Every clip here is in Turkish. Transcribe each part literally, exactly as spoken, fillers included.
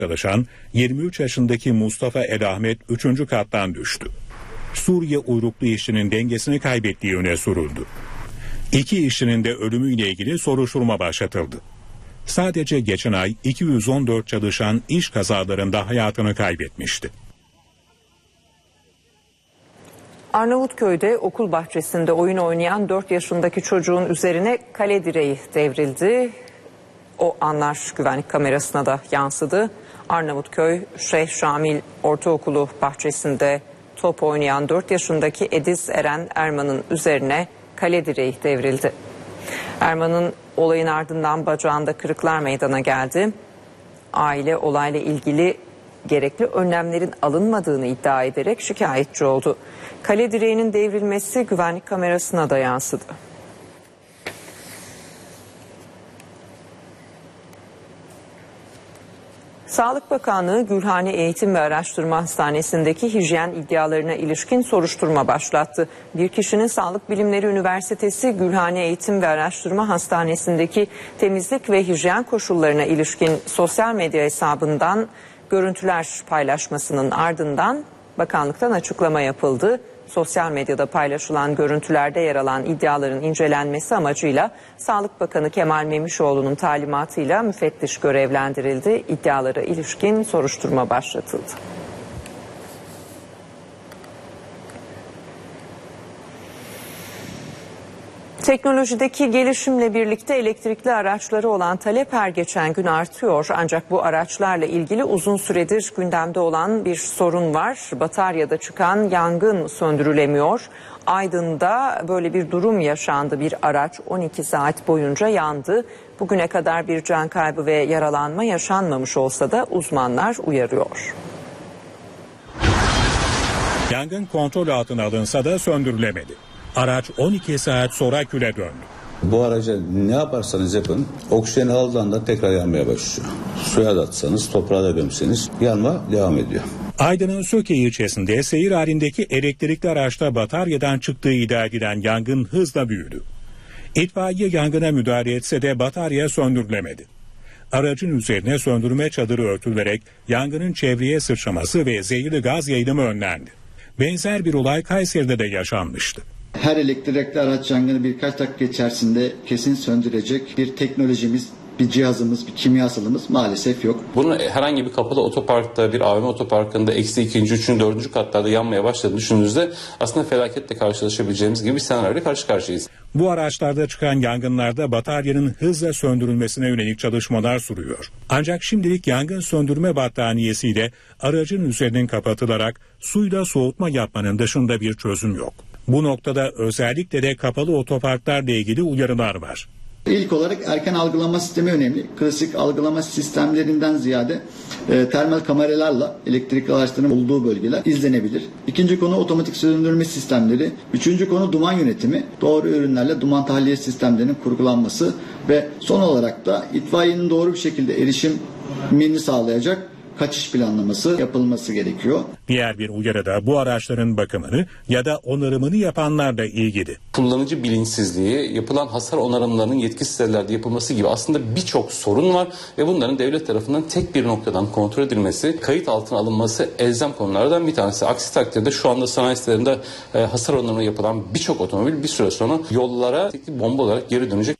çalışan yirmi üç yaşındaki Mustafa El Ahmet üçüncü kattan düştü. Suriye uyruklu işçinin dengesini kaybettiği öne sürüldü. İki işçinin de ölümüyle ilgili soruşturma başlatıldı. Sadece geçen ay iki yüz on dört çalışan iş kazalarında hayatını kaybetmişti. Arnavutköy'de okul bahçesinde oyun oynayan dört yaşındaki çocuğun üzerine kale direği devrildi. O anlar güvenlik kamerasına da yansıdı. Arnavutköy Şeyh Şamil Ortaokulu bahçesinde top oynayan dört yaşındaki Ediz Eren Erman'ın üzerine kale direği devrildi. Erman'ın olayın ardından bacağında kırıklar meydana geldi. Aile olayla ilgili gerekli önlemlerin alınmadığını iddia ederek şikayetçi oldu. Kale direğinin devrilmesi güvenlik kamerasına da yansıdı. Sağlık Bakanlığı Gülhane Eğitim ve Araştırma Hastanesi'ndeki hijyen iddialarına ilişkin soruşturma başlattı. Bir kişinin Sağlık Bilimleri Üniversitesi Gülhane Eğitim ve Araştırma Hastanesi'ndeki temizlik ve hijyen koşullarına ilişkin sosyal medya hesabından görüntüler paylaşmasının ardından bakanlıktan açıklama yapıldı. Sosyal medyada paylaşılan görüntülerde yer alan iddiaların incelenmesi amacıyla Sağlık Bakanı Kemal Memişoğlu'nun talimatıyla müfettiş görevlendirildi. İddialara ilişkin soruşturma başlatıldı. Teknolojideki gelişimle birlikte elektrikli araçları olan talep her geçen gün artıyor. Ancak bu araçlarla ilgili uzun süredir gündemde olan bir sorun var. Bataryada çıkan yangın söndürülemiyor. Aydın'da böyle bir durum yaşandı. Bir araç on iki saat boyunca yandı. Bugüne kadar bir can kaybı ve yaralanma yaşanmamış olsa da uzmanlar uyarıyor. Yangın kontrol altına alınsa da söndürülemedi. Araç on iki saat sonra küle döndü. Bu araca ne yaparsanız yapın oksijen aldığında tekrar yanmaya başlıyor. Suya da atsanız, toprağa da gömseniz yanma devam ediyor. Aydın'ın Söke ilçesinde seyir halindeki elektrikli araçta bataryadan çıktığı iddia edilen yangın hızla büyüdü. İtfaiye yangına müdahale etse de batarya söndürülemedi. Aracın üzerine söndürme çadırı örtülerek yangının çevreye sıçraması ve zehirli gaz yayılımı önlendi. Benzer bir olay Kayseri'de de yaşanmıştı. Her elektrikli araç yangını birkaç dakika içerisinde kesin söndürecek bir teknolojimiz, bir cihazımız, bir kimyasalımız maalesef yok. Bunun herhangi bir kapalı otoparkta, bir A V M otoparkında eksi ikinci, üçüncü, dördüncü katlarda yanmaya başladığını düşündüğünüzde aslında felaketle karşılaşabileceğimiz gibi bir senaryoyla karşı karşıyayız. Bu araçlarda çıkan yangınlarda bataryanın hızla söndürülmesine yönelik çalışmalar sürüyor. Ancak şimdilik yangın söndürme battaniyesiyle aracın üzerinin kapatılarak suyla soğutma yapmanın dışında bir çözüm yok. Bu noktada özellikle de kapalı otoparklarla ilgili uyarılar var. İlk olarak erken algılama sistemi önemli. Klasik algılama sistemlerinden ziyade e, termal kameralarla elektrikli araçların olduğu bölgeler izlenebilir. İkinci konu otomatik söndürme sistemleri. Üçüncü konu duman yönetimi. Doğru ürünlerle duman tahliye sistemlerinin kurgulanması ve son olarak da itfaiyenin doğru bir şekilde erişimini sağlayacak kaçış planlaması yapılması gerekiyor. Diğer bir uyarı da bu araçların bakımını ya da onarımını yapanlarla ilgili. Kullanıcı bilinçsizliği, yapılan hasar onarımlarının yetkisiz ellerde yapılması gibi aslında birçok sorun var ve bunların devlet tarafından tek bir noktadan kontrol edilmesi, kayıt altına alınması elzem konulardan bir tanesi. Aksi takdirde şu anda sanayi sitelerinde e, hasar onarımı yapılan birçok otomobil bir süre sonra yollara bomba olarak geri dönecek.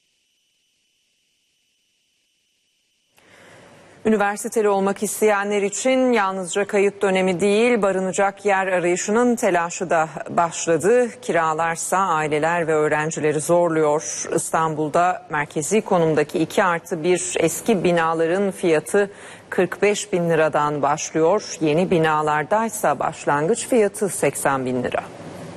Üniversiteli olmak isteyenler için yalnızca kayıt dönemi değil, barınacak yer arayışının telaşı da başladı. Kiralarsa aileler ve öğrencileri zorluyor. İstanbul'da merkezi konumdaki iki artı bir eski binaların fiyatı kırk beş bin liradan başlıyor. Yeni binalardaysa başlangıç fiyatı seksen bin lira.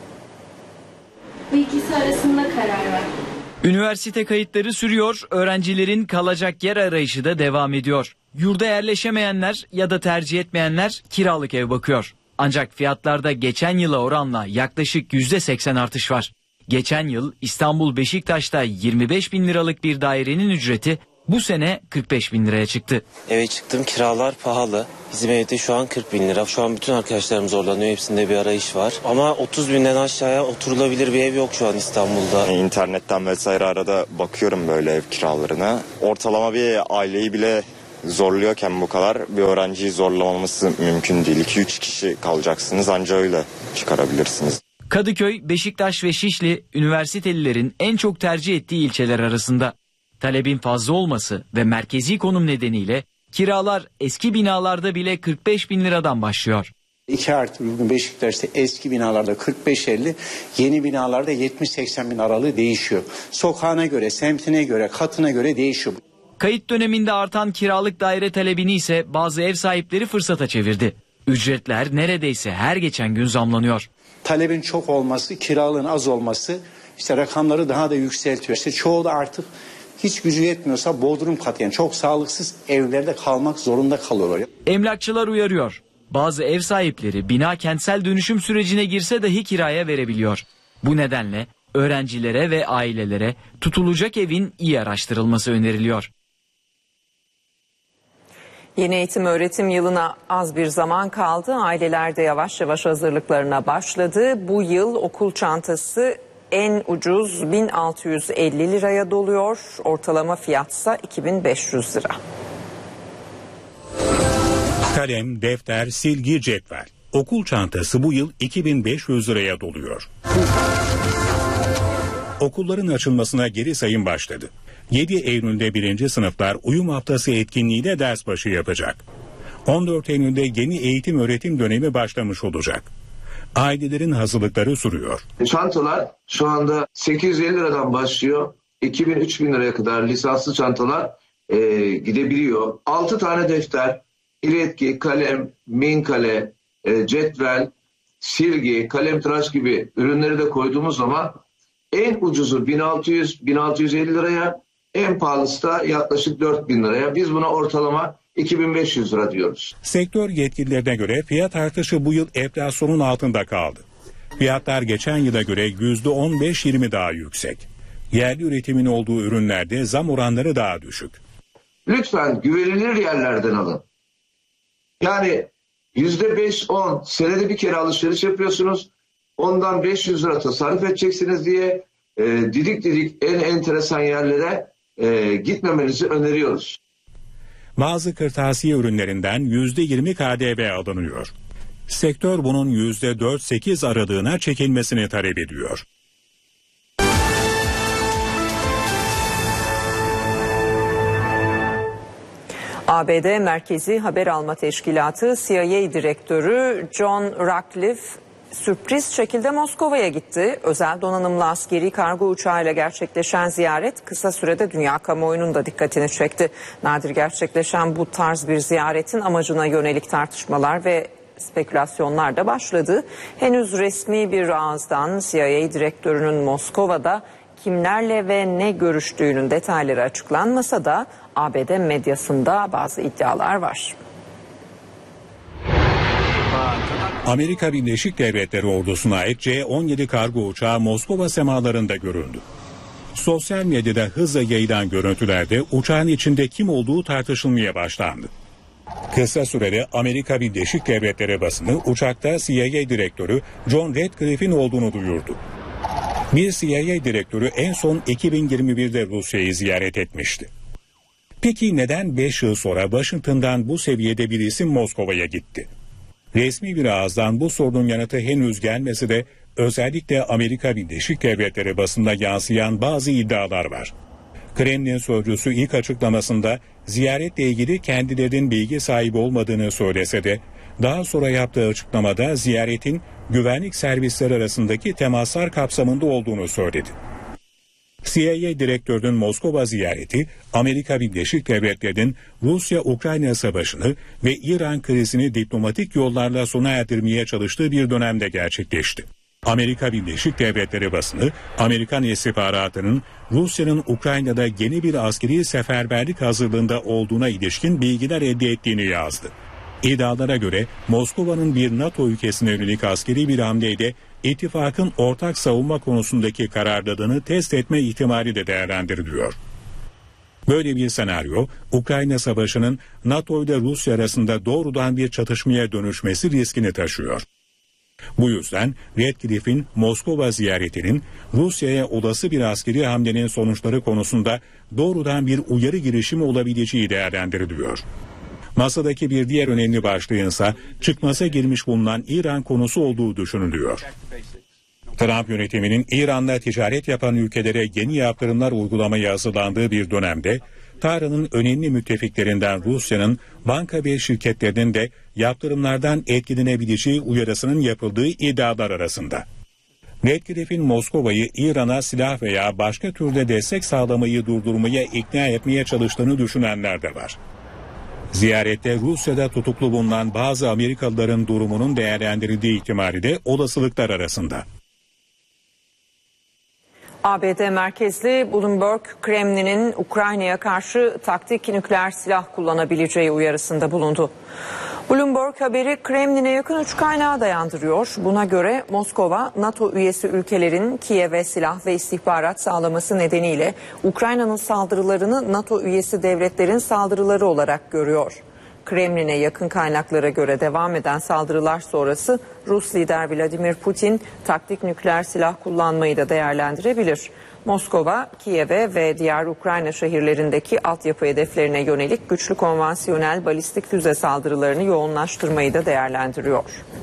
Bu ikisi arasında karar ver. Üniversite kayıtları sürüyor, öğrencilerin kalacak yer arayışı da devam ediyor. Yurda yerleşemeyenler ya da tercih etmeyenler kiralık ev bakıyor. Ancak fiyatlarda geçen yıla oranla yaklaşık yüzde seksen artış var. Geçen yıl İstanbul Beşiktaş'ta yirmi beş bin liralık bir dairenin ücreti bu sene kırk beş bin liraya çıktı. Eve çıktım, kiralar pahalı. Bizim evde şu an kırk bin lira. Şu an bütün arkadaşlarım zorlanıyor. Hepsinde bir arayış var. Ama otuz binden aşağıya oturulabilir bir ev yok şu an İstanbul'da. İnternetten vesaire arada bakıyorum böyle ev kiralarına. Ortalama bir aileyi bile zorluyorken bu kadar bir öğrenciyi zorlamaması mümkün değil. iki üç kişi kalacaksınız, ancak öyle çıkarabilirsiniz. Kadıköy, Beşiktaş ve Şişli üniversitelilerin en çok tercih ettiği ilçeler arasında. Talebin fazla olması ve merkezi konum nedeniyle kiralar eski binalarda bile kırk beş bin liradan başlıyor. iki artı bugün Beşiktaş'ta eski binalarda kırk beş elli, yeni binalarda yetmiş seksen bin aralığı değişiyor. Sokağına göre, semtine göre, katına göre değişiyor. Kayıt döneminde artan kiralık daire talebini ise bazı ev sahipleri fırsata çevirdi. Ücretler neredeyse her geçen gün zamlanıyor. Talebin çok olması, kiralığın az olması işte rakamları daha da yükseltiyor. İşte çoğu da artık hiç gücü yetmiyorsa bodrum katı, yani çok sağlıksız evlerde kalmak zorunda kalıyorlar. Emlakçılar uyarıyor. Bazı ev sahipleri bina kentsel dönüşüm sürecine girse dahi kiraya verebiliyor. Bu nedenle öğrencilere ve ailelere tutulacak evin iyi araştırılması öneriliyor. Yeni eğitim öğretim yılına az bir zaman kaldı. Aileler de yavaş yavaş hazırlıklarına başladı. Bu yıl okul çantası en ucuz bin altı yüz elli liraya doluyor. Ortalama fiyatsa iki bin beş yüz lira. Kalem, defter, silgi, cetvel. Okul çantası bu yıl iki bin beş yüz liraya doluyor. Okulların açılmasına geri sayım başladı. yedi Eylül'de birinci sınıflar uyum haftası etkinliğiyle ders başı yapacak. on dört Eylül'de yeni eğitim öğretim dönemi başlamış olacak. Ailelerin hazırlıkları sürüyor. Çantalar şu anda sekiz yüz elli liradan başlıyor. iki bin üç bin liraya kadar lisanslı çantalar e, gidebiliyor. altı tane defter, iletki, kalem, minkale, e, cetvel, silgi, kalemtıraş gibi ürünleri de koyduğumuz zaman en ucuzu bin altı yüz bin altı yüz elli liraya, en pahalısı da yaklaşık dört bin liraya. Biz buna ortalama iki bin beş yüz lira diyoruz. Sektör yetkililerine göre fiyat artışı bu yıl enflasyonun altında kaldı. Fiyatlar geçen yıla göre yüzde on beş yirmi daha yüksek. Yerli üretimin olduğu ürünlerde zam oranları daha düşük. Lütfen güvenilir yerlerden alın. Yani yüzde beş on senede bir kere alışveriş yapıyorsunuz. Ondan beş yüz lira tasarruf edeceksiniz diye e, didik didik en enteresan yerlere e, gitmemenizi öneriyoruz. Bazı kırtasiye ürünlerinden yüzde yirmi K D V alınıyor. Sektör bunun yüzde dört sekiz aralığına çekilmesini talep ediyor. A B D Merkezi Haber Alma Teşkilatı C I A Direktörü John Ratcliffe sürpriz şekilde Moskova'ya gitti. Özel donanımlı askeri kargo uçağıyla gerçekleşen ziyaret kısa sürede dünya kamuoyunun da dikkatini çekti. Nadir gerçekleşen bu tarz bir ziyaretin amacına yönelik tartışmalar ve spekülasyonlar da başladı. Henüz resmi bir ağızdan C I A Direktörünün Moskova'da kimlerle ve ne görüştüğünün detayları açıklanmasa da A B D medyasında bazı iddialar var. Amerika Birleşik Devletleri ordusuna ait C on yedi kargo uçağı Moskova semalarında göründü. Sosyal medyada hızla yayılan görüntülerde uçağın içinde kim olduğu tartışılmaya başlandı. Kısa sürede Amerika Birleşik Devletleri basını uçakta C I A Direktörü John Ratcliffe'in olduğunu duyurdu. Bir C I A Direktörü en son iki bin yirmi birde Rusya'yı ziyaret etmişti. Peki neden beş yıl sonra Washington'dan bu seviyede bir isim Moskova'ya gitti? Resmi bir ağızdan bu sorunun yanıtı henüz gelmesi de özellikle Amerika Birleşik Devletleri basında yansıyan bazı iddialar var. Kremlin sözcüsü ilk açıklamasında ziyaretle ilgili kendilerinin bilgi sahibi olmadığını söylese de daha sonra yaptığı açıklamada ziyaretin güvenlik servisleri arasındaki temaslar kapsamında olduğunu söyledi. C I A Direktörünün Moskova ziyareti Amerika Birleşik Devletleri'nin Rusya-Ukrayna savaşını ve İran krizini diplomatik yollarla sona erdirmeye çalıştığı bir dönemde gerçekleşti. Amerika Birleşik Devletleri basını Amerikan istihbaratının Rusya'nın Ukrayna'da yeni bir askeri seferberlik hazırlığında olduğuna ilişkin bilgiler elde ettiğini yazdı. İddialara göre Moskova'nın bir NATO ülkesine yönelik askeri bir hamleyle ittifakın ortak savunma konusundaki kararlılığını test etme ihtimali de değerlendiriliyor. Böyle bir senaryo, Ukrayna Savaşı'nın NATO ile Rusya arasında doğrudan bir çatışmaya dönüşmesi riskini taşıyor. Bu yüzden Redcliffe'in Moskova ziyaretinin Rusya'ya olası bir askeri hamlenin sonuçları konusunda doğrudan bir uyarı girişimi olabileceği değerlendiriliyor. Masadaki bir diğer önemli başlığınsa çıkmaza girmiş bulunan İran konusu olduğu düşünülüyor. Trump yönetiminin İran'la ticaret yapan ülkelere yeni yaptırımlar uygulamaya hazırlandığı bir dönemde, Tahran'ın önemli müttefiklerinden Rusya'nın banka ve şirketlerinin de yaptırımlardan etkilenebileceği uyarısının yapıldığı iddialar arasında. Redcliffe'in Moskova'yı İran'a silah veya başka türde destek sağlamayı durdurmaya ikna etmeye çalıştığını düşünenler de var. Ziyarette Rusya'da tutuklu bulunan bazı Amerikalıların durumunun değerlendirildiği ihtimali de olasılıklar arasında. A B D merkezli Bloomberg, Kremlin'in Ukrayna'ya karşı taktik nükleer silah kullanabileceği uyarısında bulundu. Bloomberg haberi Kremlin'e yakın üç kaynağa dayandırıyor. Buna göre Moskova, NATO üyesi ülkelerin Kiev'e silah ve istihbarat sağlaması nedeniyle Ukrayna'nın saldırılarını NATO üyesi devletlerin saldırıları olarak görüyor. Kremlin'e yakın kaynaklara göre devam eden saldırılar sonrası Rus lider Vladimir Putin taktik nükleer silah kullanmayı da değerlendirebilir. Moskova, Kiev'e ve diğer Ukrayna şehirlerindeki altyapı hedeflerine yönelik güçlü konvansiyonel balistik füze saldırılarını yoğunlaştırmayı da değerlendiriyor.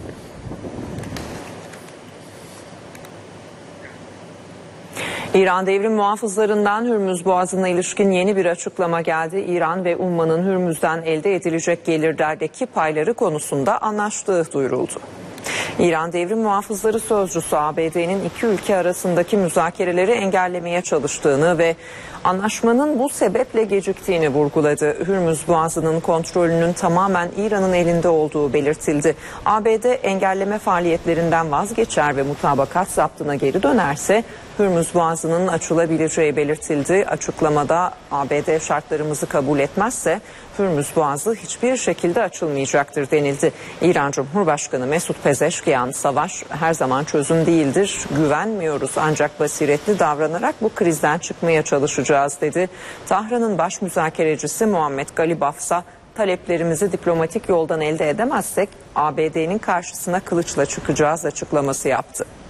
İran devrim muhafızlarından Hürmüz Boğazı'na ilişkin yeni bir açıklama geldi. İran ve Umman'ın Hürmüz'den elde edilecek gelirlerdeki payları konusunda anlaştığı duyuruldu. İran devrim muhafızları sözcüsü A B D'nin iki ülke arasındaki müzakereleri engellemeye çalıştığını ve anlaşmanın bu sebeple geciktiğini vurguladı. Hürmüz Boğazı'nın kontrolünün tamamen İran'ın elinde olduğu belirtildi. A B D engelleme faaliyetlerinden vazgeçer ve mutabakat zaptına geri dönerse Hürmüz Boğazı'nın açılabileceği belirtildi. Açıklamada A B D şartlarımızı kabul etmezse Hürmüz Boğazı hiçbir şekilde açılmayacaktır denildi. İran Cumhurbaşkanı Mesut Pezeşkiyan, savaş her zaman çözüm değildir, güvenmiyoruz ancak basiretli davranarak bu krizden çıkmaya çalışacağız dedi. Tahran'ın baş müzakerecisi Muhammed Galibaf ise taleplerimizi diplomatik yoldan elde edemezsek A B D'nin karşısına kılıçla çıkacağız açıklaması yaptı.